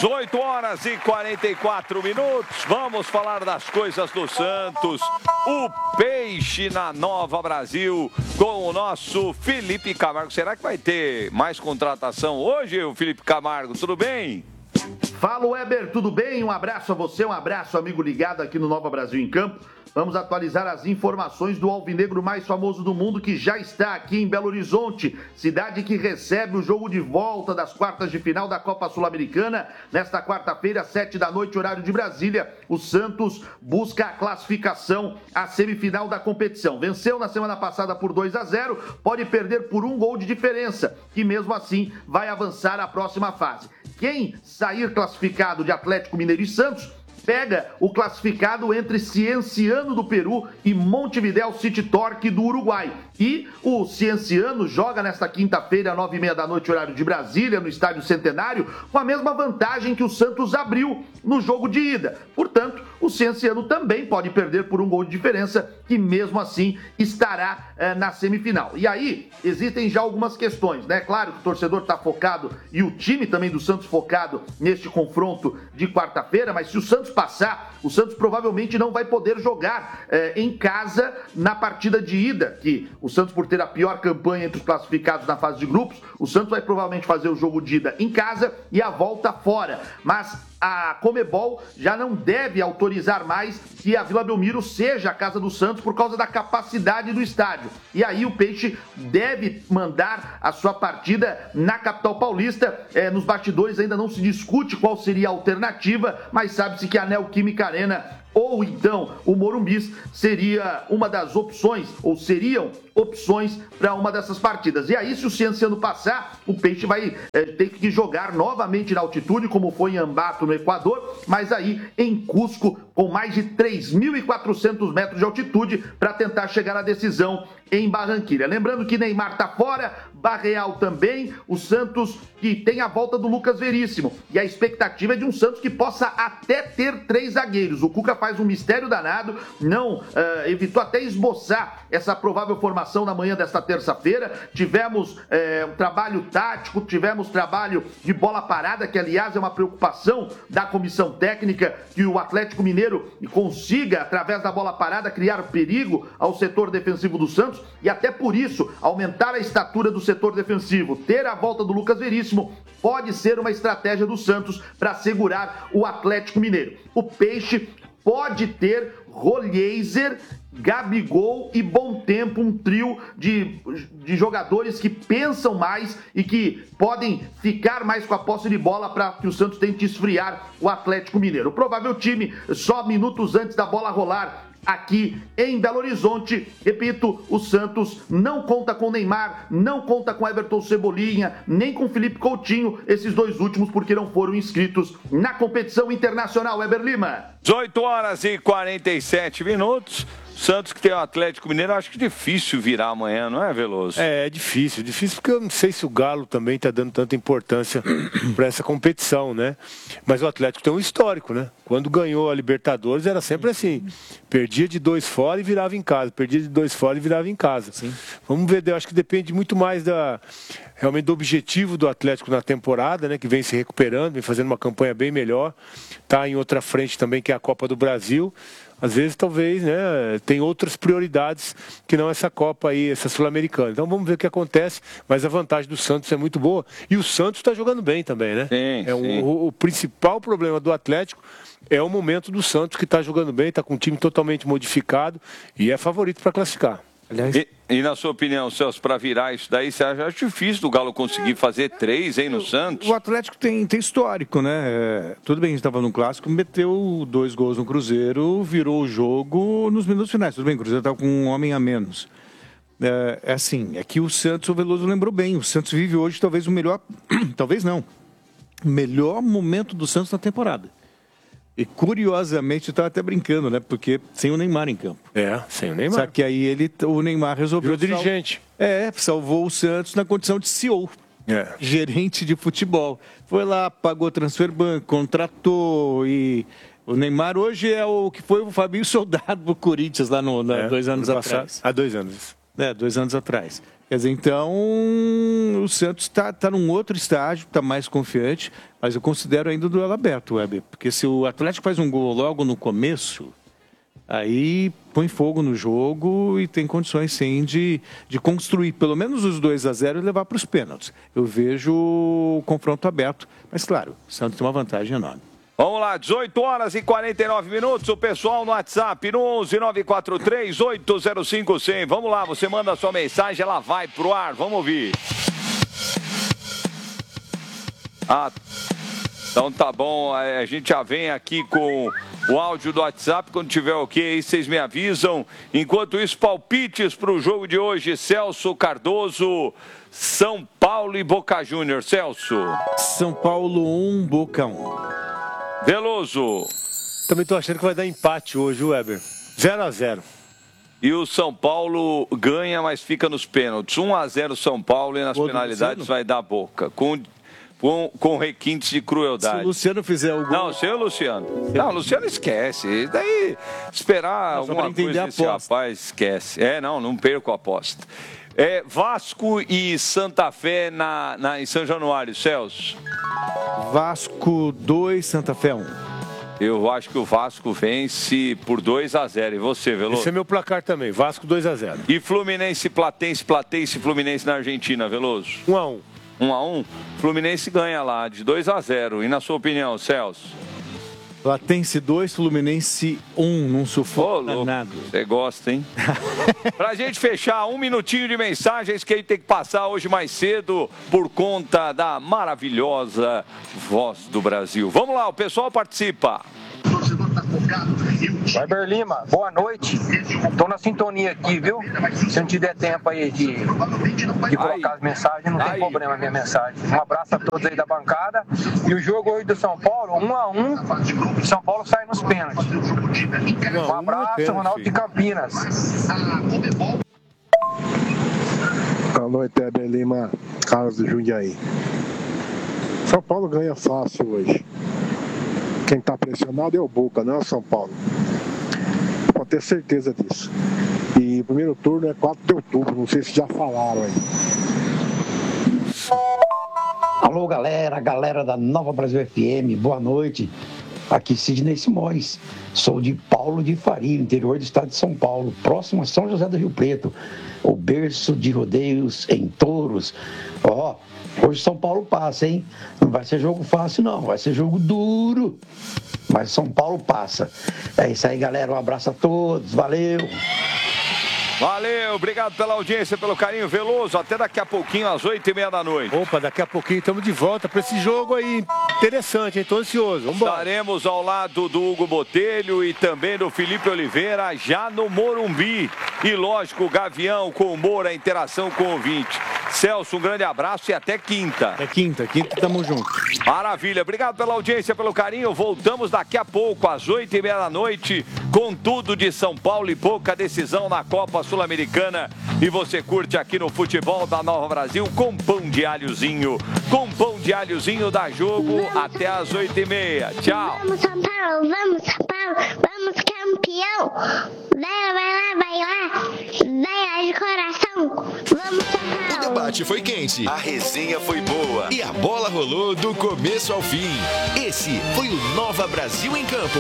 18 horas e 44 minutos. Vamos falar das coisas do Santos. O Peixe na Nova Brasil com o nosso Felipe Camargo. Será que vai ter mais contratação hoje, o Felipe Camargo? Tudo bem? Fala, Weber, tudo bem? Um abraço a você, um abraço, amigo ligado aqui no Nova Brasil em Campo. Vamos atualizar as informações do alvinegro mais famoso do mundo, que já está aqui em Belo Horizonte, cidade que recebe o jogo de volta das quartas de final da Copa Sul-Americana. Nesta quarta-feira, 19h, horário de Brasília, o Santos busca a classificação à semifinal da competição. Venceu na semana passada por 2-0, pode perder por 1 gol de diferença, e mesmo assim vai avançar à próxima fase. Quem sair classificado de Atlético Mineiro e Santos pega o classificado entre Cienciano do Peru e Montevideo City Torque do Uruguai. E o Cienciano joga nesta quinta-feira, 21h30, horário de Brasília, no Estádio Centenário, com a mesma vantagem que o Santos abriu no jogo de ida. Portanto, o Cienciano também pode perder por 1 gol de diferença e mesmo assim estará na semifinal. E aí, existem já algumas questões, né? Claro que o torcedor está focado e o time também do Santos focado neste confronto de quarta-feira, mas se o Santos passar, o Santos provavelmente não vai poder jogar em casa na partida de ida, que o Santos, por ter a pior campanha entre os classificados na fase de grupos, o Santos vai provavelmente fazer o jogo de ida em casa e a volta fora. Mas a Conmebol já não deve autorizar mais que a Vila Belmiro seja a casa do Santos por causa da capacidade do estádio. E aí o Peixe deve mandar a sua partida na capital paulista. Nos bastidores ainda não se discute qual seria a alternativa, mas sabe-se que a Neoquímica Arena ou então o Morumbis seria uma das opções, ou seriam opções para uma dessas partidas. E aí, se o Cienciano passar, o Peixe vai ter que jogar novamente na altitude, como foi em Ambato, no Equador, mas aí em Cusco, com mais de 3.400 metros de altitude, para tentar chegar à decisão em Barranquilla. Lembrando que Neymar está fora, Barreal também, o Santos que tem a volta do Lucas Veríssimo. E a expectativa é de um Santos que possa até ter 3 zagueiros. O Cuca faz um mistério danado, não evitou até esboçar essa provável formação na manhã desta terça-feira. Tivemos um trabalho tático, tivemos trabalho de bola parada, que aliás é uma preocupação da comissão técnica, que o Atlético Mineiro consiga, através da bola parada, criar perigo ao setor defensivo do Santos, e até por isso aumentar a estatura do setor defensivo. Ter a volta do Lucas Veríssimo pode ser uma estratégia do Santos para segurar o Atlético Mineiro. O Peixe pode ter Rolheiser, Gabigol e Bom Tempo, um trio de jogadores que pensam mais e que podem ficar mais com a posse de bola para que o Santos tente esfriar o Atlético Mineiro. O provável time, só minutos antes da bola rolar, aqui em Belo Horizonte. Repito, o Santos não conta com Neymar, não conta com Everton Cebolinha, nem com Felipe Coutinho, esses 2 últimos porque não foram inscritos na competição internacional. Weber Lima. 18 horas e 47 minutos. Santos que tem o Atlético Mineiro, acho que é difícil virar amanhã, não é, Veloso? É difícil porque eu não sei se o Galo também está dando tanta importância para essa competição, né? Mas o Atlético tem um histórico, né? Quando ganhou a Libertadores era sempre assim, perdia de 2 fora e virava em casa, perdia de 2 fora e virava em casa. Sim. Vamos ver, eu acho que depende muito mais realmente do objetivo do Atlético na temporada, né? Que vem se recuperando, vem fazendo uma campanha bem melhor, está em outra frente também, que é a Copa do Brasil. Às vezes, talvez, né, tem outras prioridades que não essa Copa aí, essa Sul-Americana. Então, vamos ver o que acontece, mas a vantagem do Santos é muito boa. E o Santos está jogando bem também, né? Sim, sim. O principal problema do Atlético é o momento do Santos, que está jogando bem, está com um time totalmente modificado e é favorito para classificar. Aliás... E na sua opinião, Celso, para virar isso daí, você acha difícil do Galo conseguir fazer 3, hein, no Santos? O Atlético tem histórico, né? Tudo bem, a gente estava no Clássico, meteu 2 gols no Cruzeiro, virou o jogo nos minutos finais. Tudo bem, o Cruzeiro estava com um homem a menos. É assim, é que o Santos, o Veloso lembrou bem, o Santos vive hoje talvez o melhor, talvez não, o melhor momento do Santos na temporada. E curiosamente, eu estava até brincando, né? Porque sem o Neymar em campo. Sem o Neymar. Só que aí o Neymar resolveu... Virou dirigente. Salvou o Santos na condição de CEO. Gerente de futebol. Foi lá, pagou transfer ban, contratou e... O Neymar hoje é o que foi o Fabinho Soldado do Corinthians lá 2 anos atrás. Há 2 anos. 2 anos atrás. Quer dizer, então o Santos está num outro estágio, está mais confiante, mas eu considero ainda o duelo aberto, Weber, porque se o Atlético faz um gol logo no começo, aí põe fogo no jogo e tem condições, sim, de construir pelo menos os 2-0 e levar para os pênaltis. Eu vejo o confronto aberto, mas claro, o Santos tem uma vantagem enorme. Vamos lá, 18 horas e 49 minutos, o pessoal no WhatsApp, no 11943-805-100. Vamos lá, você manda a sua mensagem, ela vai pro ar, vamos ouvir. Então tá bom, a gente já vem aqui com o áudio do WhatsApp, quando tiver ok, aí vocês me avisam. Enquanto isso, palpites pro jogo de hoje, Celso Cardoso, São Paulo e Boca Juniors. Celso. São Paulo 1, Boca 1. Veloso. Também estou achando que vai dar empate hoje, Weber. 0-0. E o São Paulo ganha, mas fica nos pênaltis. 1-0 São Paulo e nas penalidades vai dar Boca. Com requintes de crueldade. Se o Luciano fizer o gol... Não, sem o Luciano. Não, o Luciano esquece. Daí, esperar alguma coisa desse rapaz, esquece. Não perco a aposta. Vasco e Santa Fé em São Januário, Celso. Vasco 2, Santa Fé 1. Eu acho que o Vasco vence por 2-0. E você, Veloso? Esse é meu placar também, Vasco 2-0. E Fluminense, Platense e Fluminense na Argentina, Veloso? 1-1. 1-1? Fluminense ganha lá, de 2-0. E na sua opinião, Celso? Platense 2, Fluminense 1, num sufoco danado. Você gosta, hein? Pra gente fechar, 1 minutinho de mensagens que a gente tem que passar hoje mais cedo por conta da maravilhosa Voz do Brasil. Vamos lá, o pessoal participa. Weber Lima, boa noite. Tô na sintonia aqui, viu? Se não tiver tempo aí de colocar as mensagens, não tem problema a minha mensagem. Um abraço a todos aí da bancada. E o jogo hoje do São Paulo, 1-1. São Paulo sai nos pênaltis. Um abraço, Ronaldo de Campinas. Boa noite, Weber Lima, Carlos do Jundiaí. São Paulo ganha fácil hoje. Quem está pressionado é o Boca, não é o São Paulo. Pode ter certeza disso. E o primeiro turno é 4 de outubro, não sei se já falaram aí. Alô, galera da Nova Brasil FM, boa noite. Aqui Sidney Simões, sou de Paulo de Faria, interior do estado de São Paulo, próximo a São José do Rio Preto, o berço de rodeios em touros. Hoje São Paulo passa, hein? Não vai ser jogo fácil, não. Vai ser jogo duro. Mas São Paulo passa. É isso aí, galera. Um abraço a todos. Valeu. Valeu. Obrigado pela audiência, pelo carinho. Veloso, até daqui a pouquinho, às 8h30 da noite. Opa, daqui a pouquinho estamos de volta para esse jogo aí. Interessante, hein? Tô ansioso. Vamos embora. Estaremos ao lado do Hugo Botelho e também do Felipe Oliveira, já no Morumbi. E, lógico, o Gavião com humor, a interação com o ouvinte. Celso, um grande abraço e até quinta. Até quinta tamo junto. Maravilha, obrigado pela audiência, pelo carinho. Voltamos daqui a pouco, às 8h30 da noite, com tudo de São Paulo e Boca, decisão na Copa Sul-Americana. E você curte aqui no Futebol da Nova Brasil com pão de alhozinho. Com pão de alhozinho dá jogo até às 8h30. Tchau. Vamos São Paulo, vamos campeão. Vai lá de coração. Vamos São Paulo. O debate foi quente, a resenha foi boa e a bola rolou do começo ao fim. Esse foi o Nova Brasil em Campo.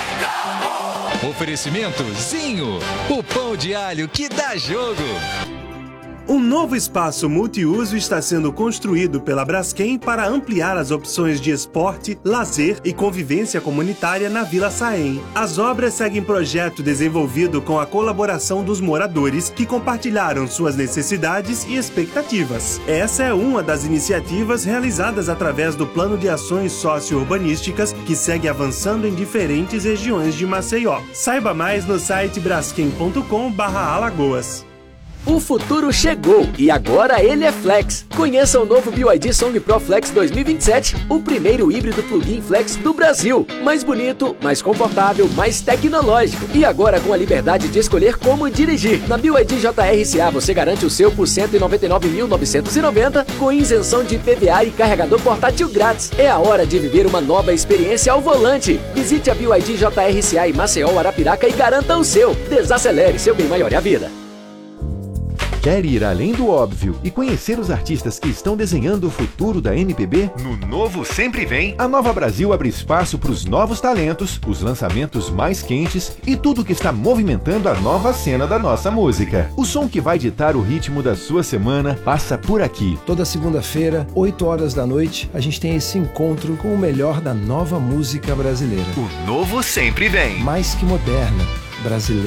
Oferecimento Zinho, o pão de alho que dá jogo. Um novo espaço multiuso está sendo construído pela Braskem para ampliar as opções de esporte, lazer e convivência comunitária na Vila Saém. As obras seguem projeto desenvolvido com a colaboração dos moradores que compartilharam suas necessidades e expectativas. Essa é uma das iniciativas realizadas através do Plano de Ações Socio-Urbanísticas que segue avançando em diferentes regiões de Maceió. Saiba mais no site braskem.com/alagoas. O futuro chegou e agora ele é Flex. Conheça o novo BYD Song Pro Flex 2027, o primeiro híbrido plug-in Flex do Brasil. Mais bonito, mais confortável, mais tecnológico. E agora com a liberdade de escolher como dirigir. Na BYD JRCA você garante o seu por R$ 199.990 com isenção de IPVA e carregador portátil grátis. É a hora de viver uma nova experiência ao volante. Visite a BYD JRCA em Maceió, Arapiraca e garanta o seu. Desacelere, seu bem maior é a vida. Quer ir além do óbvio e conhecer os artistas que estão desenhando o futuro da MPB? No Novo Sempre Vem, a Nova Brasil abre espaço para os novos talentos, os lançamentos mais quentes e tudo que está movimentando a nova cena da nossa música. O som que vai ditar o ritmo da sua semana passa por aqui. Toda segunda-feira, 8 horas da noite, a gente tem esse encontro com o melhor da nova música brasileira. O Novo Sempre Vem. Mais que moderna, brasileira.